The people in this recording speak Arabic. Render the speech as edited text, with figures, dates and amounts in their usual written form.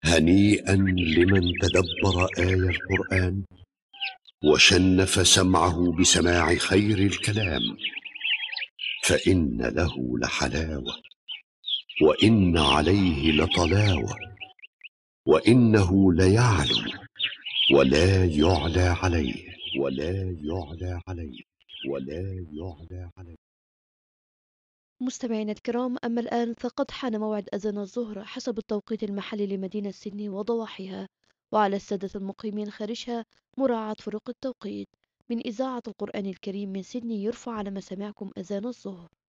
هنيئا لمن تدبر آي القرآن وشنف سمعه بسماع خير الكلام، فإن له لحلاوة وإن عليه لطلاوة، وإنه ليعلو ولا يعلى عليه، ولا يعلى عليه، ولا يعلى عليه. مستمعينا الكرام، أما الآن فقد حان موعد أذان الظهر حسب التوقيت المحلي لمدينة سيدني وضواحيها، وعلى السادة المقيمين خارجها مراعاة فروق التوقيت. من إذاعة القرآن الكريم من سيدني يرفع على مسامعكم أذان الظهر.